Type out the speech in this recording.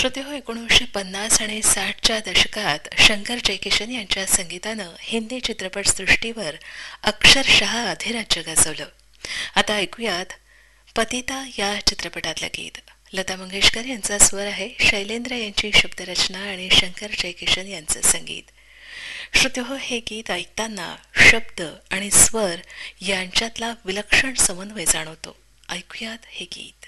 श्रोतेहो, 1950 आणि 60च्या दशकात शंकर जयकिशन यांच्या संगीतानं हिंदी चित्रपटसृष्टीवर अक्षरशः अधिराज्य गाजवलं. आता ऐकूयात पतिता या चित्रपटातलं गीत. लता मंगेशकर यांचा स्वर आहे, शैलेंद्र यांची शब्दरचना आणि शंकर जयकिशन यांचं संगीत. श्रोतेहो, हे गीत ऐकताना शब्द आणि स्वर यांच्यातला विलक्षण समन्वय जाणवतो. ऐकूयात हे गीत.